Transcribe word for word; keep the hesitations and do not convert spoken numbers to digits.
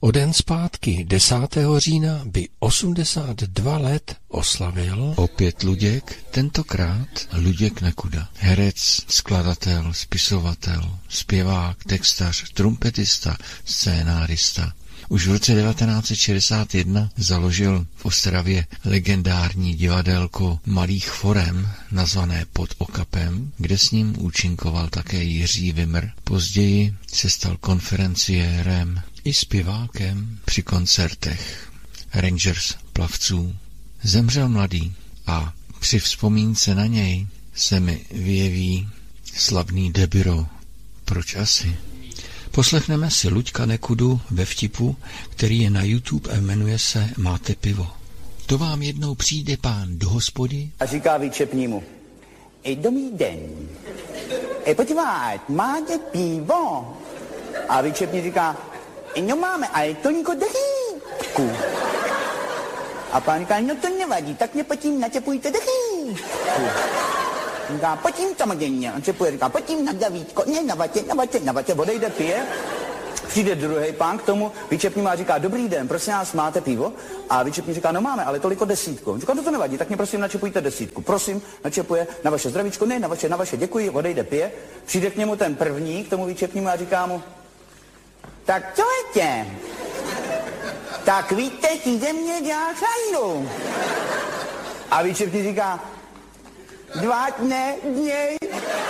O den zpátky, desátého října, by osmdesát dva let oslavil opět Luděk, tentokrát Luděk Nekuda. Herec, skladatel, spisovatel, zpěvák, textař, trumpetista, scénárista. Už v roce devatenáct set šedesát jedna založil v Ostravě legendární divadelko malých forem, nazvané Pod okapem, kde s ním účinkoval také Jiří Vimr. Později se stal konferenciérem i zpěvákem při koncertech Rangers plavců. Zemřel mladý a při vzpomínce na něj se mi vyjeví slavný Debiro. Proč asi? Poslechneme si Luďka Nekudu ve vtipu, který je na YouTube a jmenuje se Máte pivo. To vám jednou přijde pán do hospody a říká výčepnímu: Ej, dobrý den. Ej, podívej, máte pivo? A výčepní říká: Ej, no máme, ale to niko dechýtku. A pán říká: No to nevadí, tak mě potím natěpujte dechýtku. Říká: Potím samozřejmě. On čepuje, říká: Potím na davítko. Ne, na vatě, na vatě, na vatě. Odejde, pije. Přijde druhý pán k tomu výčepnímu a říká: Dobrý den, prosím vás, máte pivo? A výčepní říká: No máme, ale toliko desítku. On říká: No to nevadí, tak mě prosím načepujte desítku. Prosím, načepuje: Na vaše zdravíčko. Ne, na vaše, na vaše, děkuji. Odejde, pije. Přijde k němu ten první, k tomu výčepnímu a říká mu: Tak co je tě? Tak víte, ty ze mě dělá šandu. A výčepní říká: Dva dne, dněj.